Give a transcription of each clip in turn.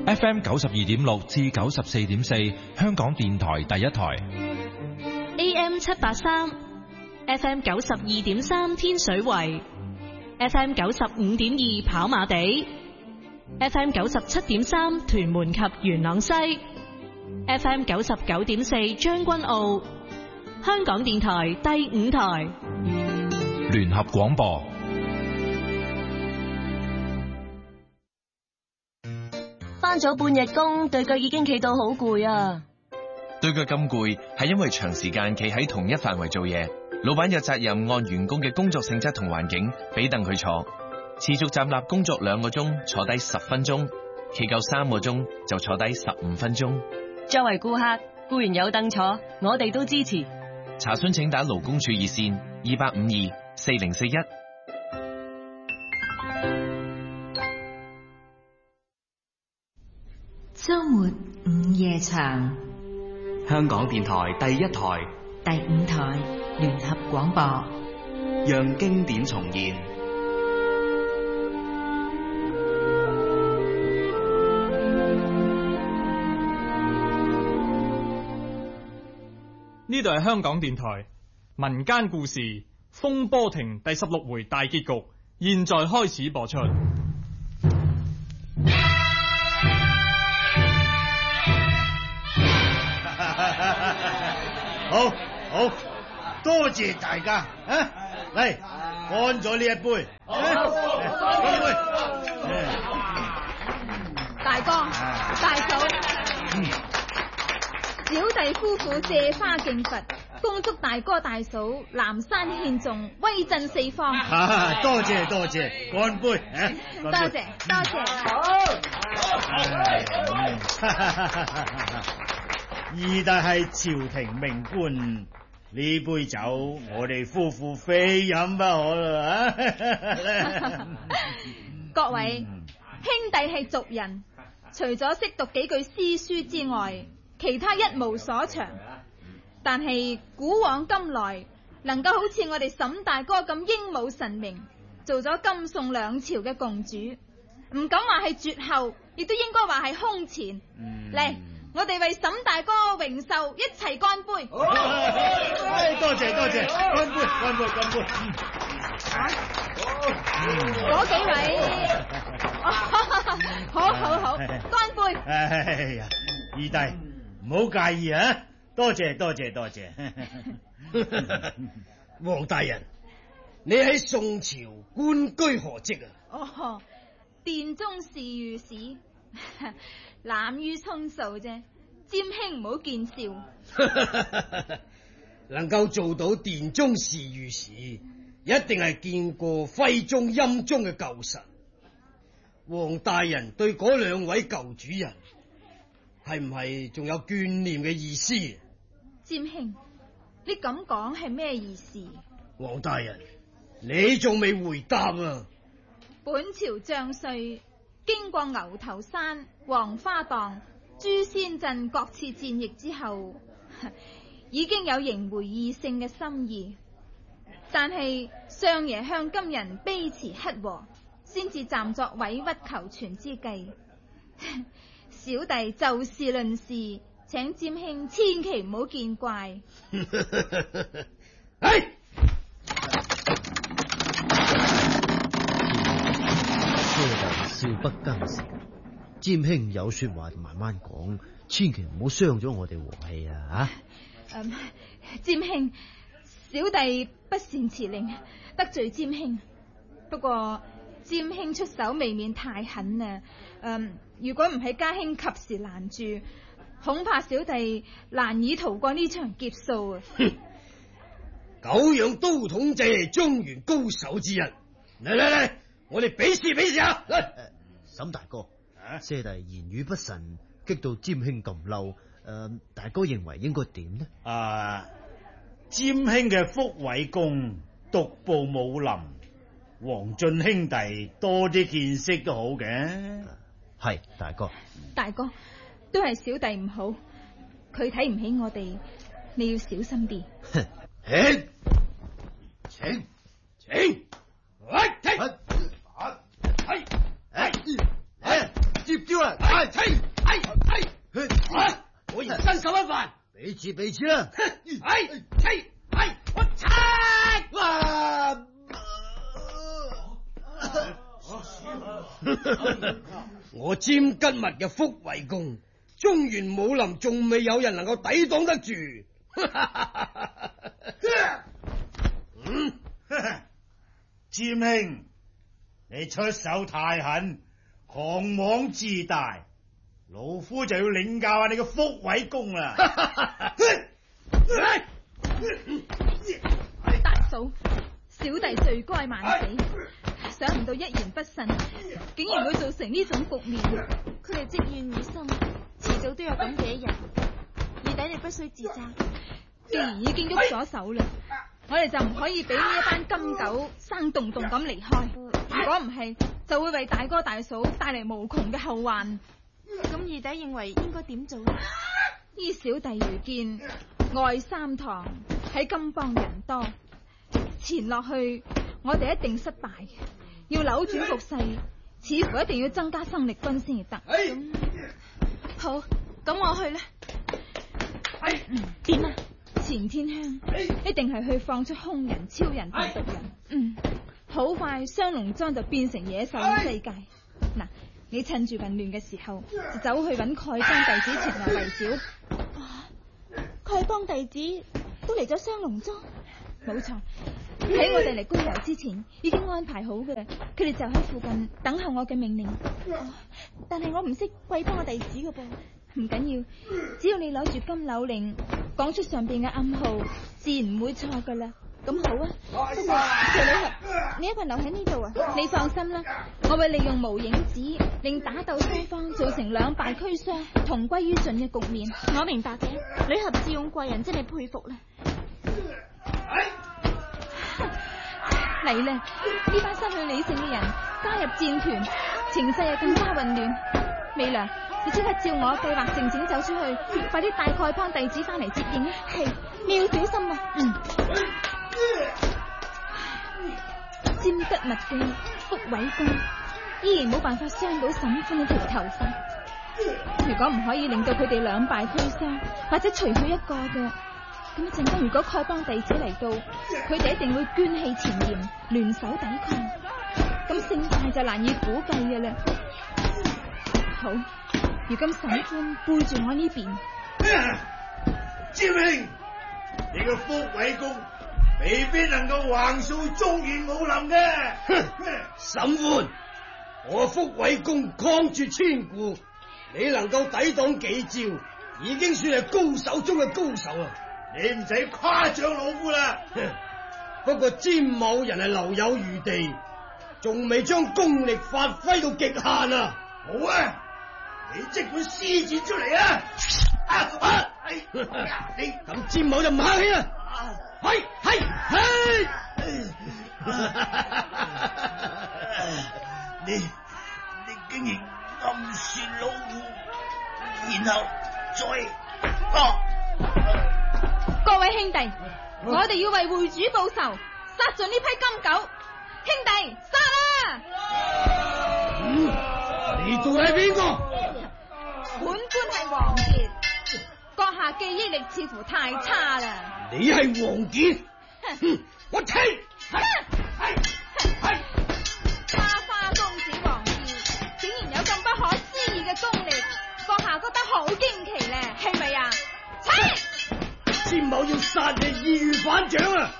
FM 92.6至94.4，香港電台第一台。 AM 783 FM 92.3天水圍 FM 95.2跑馬地 FM 97.3屯門及元朗西 FM 99.4將軍澳，香港電台第五台聯合廣播。 返咗半日工，對腳已經企到好攰啊！ 對腳咁攰，係因為長時間企喺同一範圍做嘢。老闆有責任按員工嘅工作性質同環境，俾凳佢坐。持續站立工作2個鐘，坐低10分鐘；企夠3個鐘，就坐低15分鐘。 作為顧客，固然有凳坐，我哋都支持。 查詢請打勞工處熱線28524041。 周末午夜場， 香港電台第一台、 第五台聯合廣播， 讓經典重現。 呢度係香港電台民間故事《風波亭》第16回大結局，現在開始播出。 好，多謝大家啊！嚟，乾咗呢一杯。 大哥、大嫂，小弟夫婦借花敬佛，恭祝大哥大嫂南山獻頌，威震四方。 多謝，乾杯！ 多謝。 二弟係朝廷命官，呢杯酒我哋夫婦非飲不可啦！ 各位兄弟係族人，除咗識讀幾句詩書之外，其他一無所長。但係古往今來，能夠好似我哋沈大哥咁英武神明，做咗金宋兩朝嘅共主，唔敢話係絕後，亦都應該話係空前。嚟，我哋為沈大哥榮壽一齊乾杯！ 多謝，乾杯！ 嗰幾位，好，乾杯！ 哎呀，二弟唔好介意啊！多謝。黃大人，你喺宋朝官居何職啊？ 殿中侍御史。濫竽充數啫，占兄唔好見笑。 能夠做到殿中侍御史，一定係見過徽宗欽宗嘅舊臣。黃大人對嗰2位舊主人，係唔係仲有眷念嘅意思？ 占兄，你咁講係咩意思？ 黃大人，你仲未回答啊？ 本朝將帥經過牛頭山、黃花蕩、朱仙鎮各次戰役之後，已經有迎回異姓嘅心意，但係相爺向今人卑辭乞和，先至暫作委屈求全之計。小弟就事論事，請占兄千祈唔好見怪。 少不更事，占兄有說話慢慢講，千祈唔好傷咗我哋和氣啊！ 占兄，小弟不善辭令，得罪占兄。不過占兄出手未免太狠啊！如果唔係家兄及時攔住，恐怕小弟難以逃過呢場劫數啊！ 久仰都統制係中原高手之一，嚟，我哋比試啊！ 沈大哥，姐弟言語不慎，激到占兄咁嬲，大哥認為應該點呢？ 占兄嘅福偉公獨步武林，黃俊兄弟多啲見識都好嘅。 係大哥， 都係小弟唔好，佢睇唔起我哋，你要小心啲。 請，接招啊！ 啦！ 我而伸手一番， 彼此啦！ 我拆！我詹吉密嘅福衛宮，中原武林仲未有人能夠抵擋得住。 詹兄，你出手太狠，狂妄自大，老夫就要領教下你嘅福衛宮啦。 大嫂，小弟罪該萬死，想唔到一言不慎，竟然會造成呢種局面。 佢哋積怨已深，遲早都有咁嘅一日。二弟你不需自責， 既然已經喐咗手啦，我哋就唔可以俾呢一班金狗生動動咁離開。如果唔係，就會為大哥大嫂帶嚟無窮嘅後患。 咁二弟認為應該點做呢？ 依小弟愚見，外三堂喺金邦人多，前落去我哋一定失敗嘅。要扭轉局勢，似乎一定要增加生力軍先至得。 好，咁我去啦。 點啊？錢天香一定係去放出凶人、超人同毒人。好快雙龍莊就變成野獸嘅世界。嗱，你趁住混亂嘅時候，就走去揾丐幫弟子前來圍剿。 丐幫弟子都嚟咗雙龍莊？ 冇錯，喺我哋嚟攻遊之前已經安排好嘅，佢哋就喺附近等候我嘅命令。 但係我唔識貴幫嘅弟子嘅噃。 唔緊要，只要你攞住金柳令，講出上邊嘅暗號，自然唔會錯噶啦。 咁好啊，不過謝女俠，你一個人留喺呢度啊？ 你放心啦，我會利用無影子，令打鬥雙方造成兩敗俱傷、同歸於盡嘅局面。 我明白嘅，女俠智勇貴人，真係佩服啦。 嚟啦！呢班失去理性嘅人加入戰團，情勢又更加混亂。美良，你即刻照我計劃靜靜走出去，快啲帶丐幫弟子翻嚟接應啊！ 係，你要小心啊！ 尖吉密嘅福衛宮依然冇辦法傷到沈歡一條頭髮。如果唔可以令到佢哋兩敗俱傷，或者除去一個嘅，咁一陣間如果丐幫弟子嚟到，佢哋一定會捐棄前嫌，聯手抵抗。咁勝敗就難以估計嘅啦。好，如今沈歡背住我呢邊。 詹兄，你個福衛宮未必能夠橫掃中原武林嘅。 沈歡，我福衛宮抗絕千古，你能夠抵擋幾招，已經算係高手中嘅高手啦。 你唔使誇獎老夫啦。 不過詹某人係留有餘地，仲未將功力發揮到極限啊！ 好啊，你即管施展出嚟啊！ 你咁詹某就唔客氣啦。係， 你竟然暗算老夫，然後各位兄弟，我哋要為會主報仇，殺盡呢批金狗。兄弟，殺啦！ 你到底係邊個？ 本官係王傑，閣下記憶力似乎太差啦。 你係王傑？我聽。 花花公子王傑竟然有咁不可思議嘅功力，閣下覺得好驚奇咧，係咪啊？ 詹某要殺你，易如反掌啊！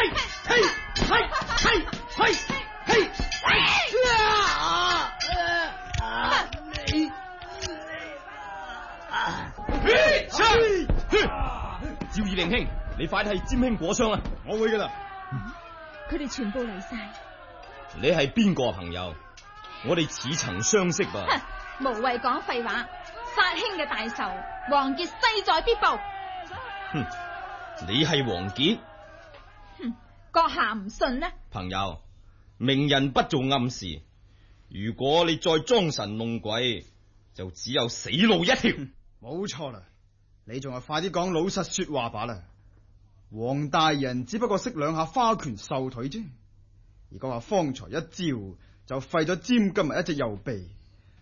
趙二靈兄，你快替詹兄裹傷啊！ 我會噶啦。 佢哋全部嚟晒。 你係邊個朋友？我哋似曾相識吧？ 無謂講廢話，殺兄嘅大仇，王傑勢在必報。 哼，你係王傑？ 閣下唔信呢？ 朋友，明人不做暗事，如果你再裝神弄鬼，就只有死路一條。 冇錯啦，你仲係快啲講老實說話吧啦。王大人只不過識兩下花拳繡腿啫，而家話方才一招就廢咗詹今日一隻右臂，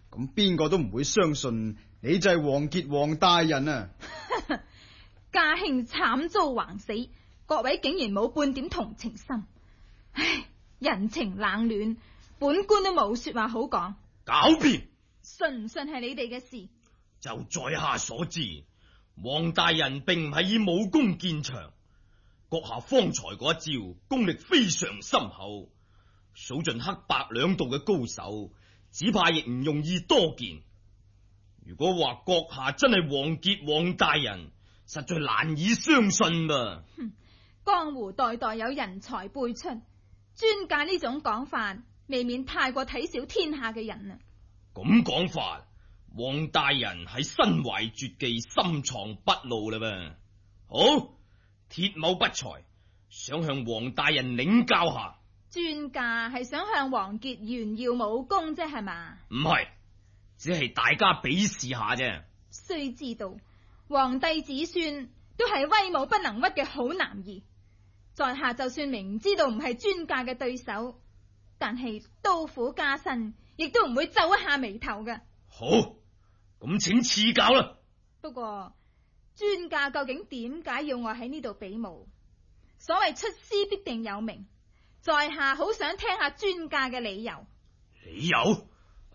咁邊個都唔會相信你就係王傑王大人啊！ 家兄慘遭橫死，各位竟然冇半點同情心，唉，人情冷暖，本官都冇說話好講。 狡辯！ 信唔信係你哋嘅事？ 就在下所知，王大人並唔係以武功見長，閣下方才嗰一招功力非常深厚，數盡黑白兩道嘅高手，只怕亦唔容易多見。如果話閣下真係王傑王大人，實在難以相信啊！ 江湖代代有人才輩出，專家呢種講法，未免太過睇小天下嘅人啊！ 咁講法，王大人係身懷絕技，深藏不露啦噃。好，鐵某不才，想向王大人領教下。 專家係想向王傑炫耀武功啫，係嘛？ 唔係，只係大家比試下啫。 須知道，皇帝子孫都係威武不能屈嘅好男兒，在下就算明知道唔係專家嘅對手，但係刀斧加身，亦都唔會皺一下眉頭嘅。 好，咁請賜教啦。 不過專家究竟點解要我喺呢度比武？所謂出師必定有名，在下好想聽下專家嘅理由。 理由？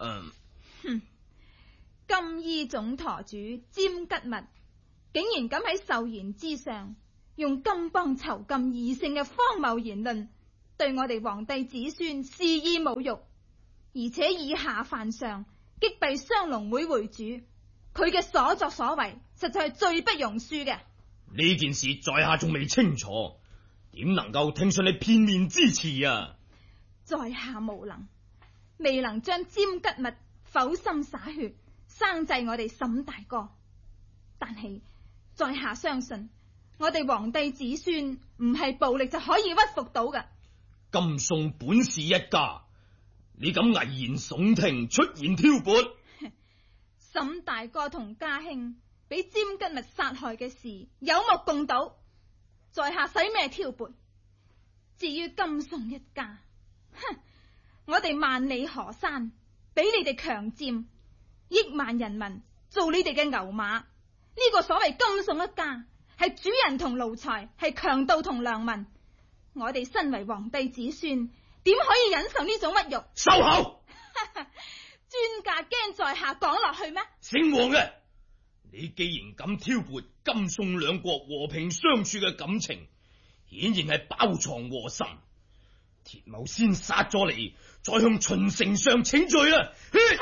金衣總舵主詹吉密，竟然敢喺壽筵之上用金邦囚禁異性嘅荒謬言論，對我哋皇帝子孫肆意侮辱，而且以下犯上，擊斃雙龍會會主，佢嘅所作所為實在係罪不容恕嘅。 呢件事在下仲未清楚，點能夠聽信你片面之詞啊？ 在下無能，未能將詹吉密剖心灑血生祭我哋沈大哥，但係在下相信我哋皇帝子孫唔係暴力就可以屈服到嘅。 金宋本是一家，你敢危言聳聽，出言挑撥？ 沈大哥同家兄俾詹吉密殺害嘅事有目共睹，在下使咩挑撥？至於金宋一家，哼，我哋萬里河山俾你哋強佔，億萬人民做你哋嘅牛馬，呢個所謂金宋一家係主人同奴才，係強盜同良民。我哋身為皇帝子孫，點可以忍受呢種屈辱？ 收口！ 專家驚在下講落去咩？ 姓王嘅，你既然敢挑撥金宋兩國和平相處嘅感情，顯然係包藏禍心。鐵某先殺咗你，再向秦丞相請罪啦！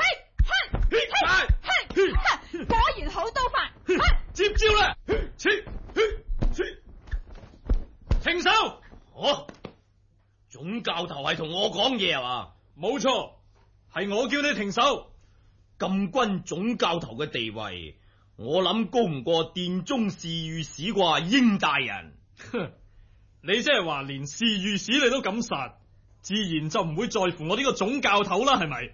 果然好刀法， 接招啦！停手！總教頭係同我講嘢係嘛？ 冇錯，係我叫你停手。 禁軍總教頭嘅地位，我諗高唔過殿中侍御史啩，英大人。 你即係話連侍御史你都敢殺，自然就唔會在乎我呢個總教頭啦，係咪？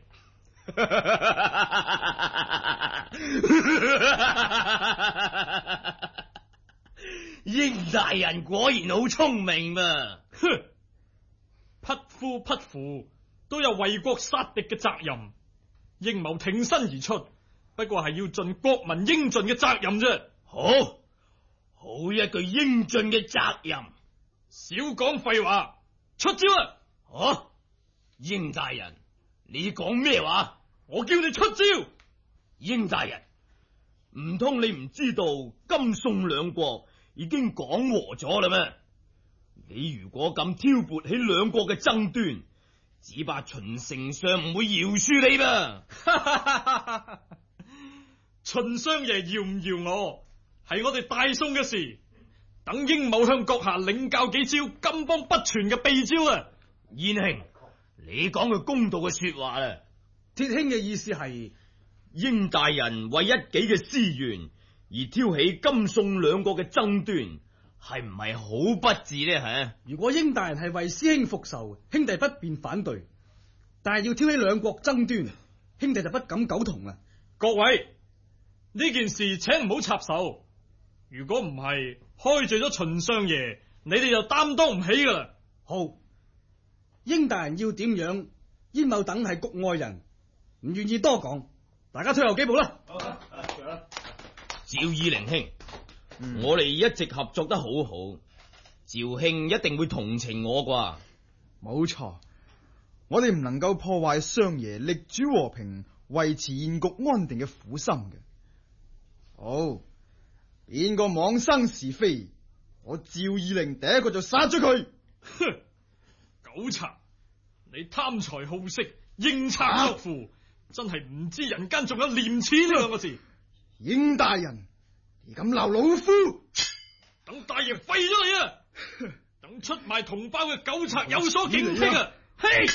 英大人果然好聰明嘛！ 哼，匹夫匹婦都有為國殺敵嘅責任，英某挺身而出，不過係要盡國民應盡嘅責任啫。 好一句應盡嘅責任。 少講廢話，出招啦！ 英大人，你講咩話？ 我叫你出招。 英大人，唔通你唔知道金宋兩國已經講和咗啦咩？你如果敢挑撥起兩國嘅爭端，只怕秦丞相唔會饒恕你吧？ 秦相爺饒唔饒我，係我哋大宋嘅事。等英某向閣下領教幾招金邦不傳嘅秘招啊！ 燕兄，你講句公道嘅說話啦。 鐵兄嘅意思係， 英大人為一己嘅私怨而挑起金宋兩國嘅爭端，係唔係好不智呢？吓， 如果英大人係為師兄復仇，兄弟不便反對，但係要挑起兩國爭端，兄弟就不敢苟同啦。 各位，呢件事請唔好插手，如果唔係開罪咗秦相爺，你哋就擔當唔起噶啦。 好，英大人要點樣，燕某等係局外人，唔願意多講。 大家退後幾步啦。 趙義靈兄，我哋一直合作得好好，趙兄一定會同情我啩？ 冇錯，我哋唔能夠破壞相爺力主和平、維持現局安定嘅苦心嘅。好，邊個妄生是非，我趙義靈第一個就殺咗佢。 哼，狗賊，你貪財好色，英賊作父，真係唔知人間仲有廉恥呢兩個字。 英大人，你咁鬧老夫， 等大爺廢咗你啊！等出賣同胞嘅狗賊有所警惕啊！嘿！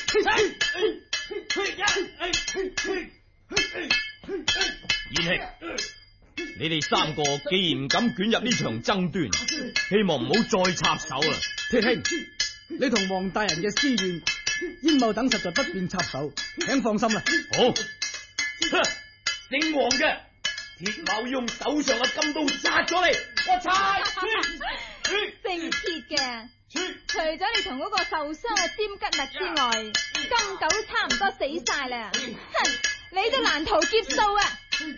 燕兄，你哋三個既然唔敢捲入呢場爭端，希望唔好再插手啦。 鐵兄，你同黃大人嘅私怨，英某等實在不便插手，請放心啦。 好，姓黃嘅鐵某用手上嘅金刀殺咗你，我猜。 姓鐵嘅，除咗你同嗰個受傷嘅尖吉物之外，金狗都差唔多死晒啦。哼，你都難逃劫數啊！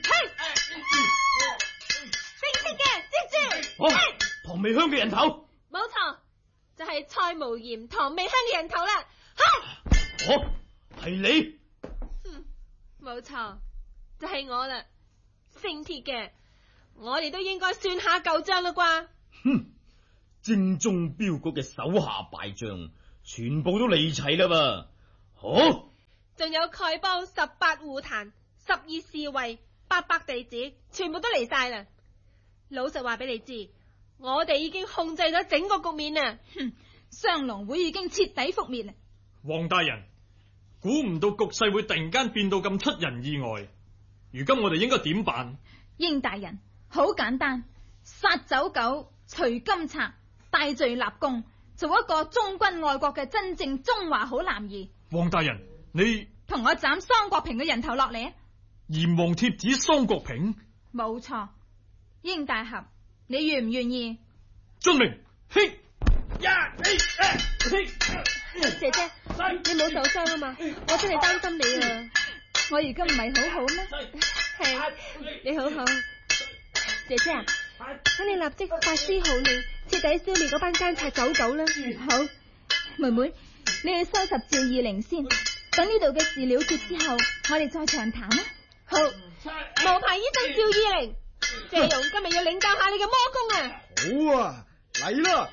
姓鐵嘅，接住。 好，唐味香嘅人頭。 冇錯，就係蔡無鹽、唐味香嘅人頭啦。 係你？ 冇錯，就係我啦。姓鐵嘅，我哋都應該算下舊賬啦啩。 哼，精忠鏢局嘅手下敗將全部都嚟齊啦噃。好， 仲有丐幫18戶壇、12侍衛、800弟子，全部都嚟晒啦。老實話俾你知，我哋已經控制咗整個局面啦。 雙龍會已經徹底覆滅啦。 黃大人，估唔到局勢會突然間變到咁出人意外。如今我哋應該點辦？ 英大人，好簡單，殺走狗，除金賊，戴罪立功，做一個忠君愛國嘅真正中華好男兒。 黃大人，你同我斬桑國平嘅人頭落嚟啊！ 閻王貼子桑國平？ 冇錯，英大俠，你願唔願意？ 遵命。嘿， 姐姐，你冇受傷啊嘛？我真係擔心你啊！ 我而家唔係好好咩？ 係，你好好。姐姐啊，等你立即發施號令，徹底消滅嗰班奸賊走狗啦。 好，妹妹，你去收拾趙義靈先，等呢度嘅事了結之後，我哋再長談啦。 好，無牌醫生趙義靈，謝勇今日要領教下你嘅魔功啊！ 好啊，嚟啦！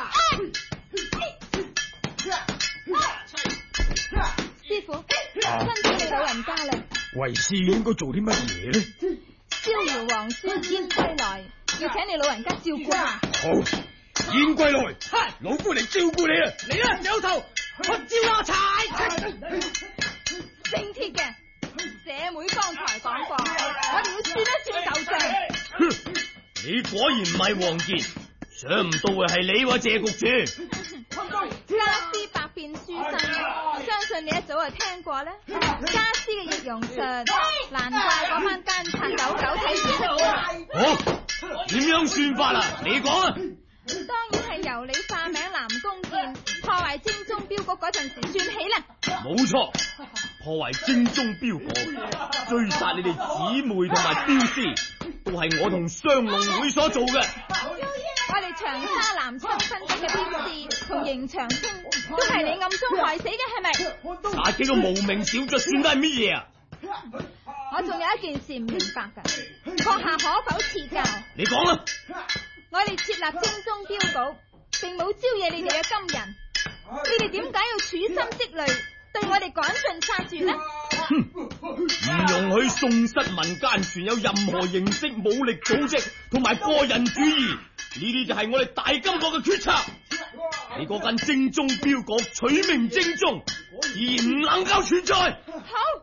師傅，辛苦你老人家啦。 為師應該做啲乜嘢呢？ 逍遙王孫燕歸來，要請你老人家照顧下。 好，燕歸來，老夫嚟照顧你啊！ 嚟啦，有頭，出招啦，柴！姓鐵嘅，社妹剛才講過，我哋要算一算舊賬。 哼，你果然唔係王傑，想唔到嘅係你喎，謝局主。 家師百變書生，相信你一早就聽過啦。家師嘅易容術，難怪嗰班奸賊狗狗睇唔到。 好，點樣算法啊？你講啊！ 當然係由你化名南宮劍，破壞精忠鏢局嗰陣時算起啦。 冇錯，破壞精忠鏢局，追殺你哋姊妹同埋鏢師，都係我同雙龍會所做嘅。 我哋長沙南昌分局嘅鏢師同邢長青都係你暗中害死嘅，係咪？ 殺幾個無名小卒算得係乜嘢啊？ 我仲有一件事唔明白噶，閣下可否賜教？ 你講啊！ 我哋設立精忠鏢局，並冇招惹你哋嘅金人，你哋點解要處心積慮對我哋趕盡殺絕呢？ 唔容許宋室民間存有任何形式武力組織同埋個人主義，呢啲就係我哋大金國嘅決策。你嗰間精忠鏢局取名精忠，自然唔能夠存在。 好。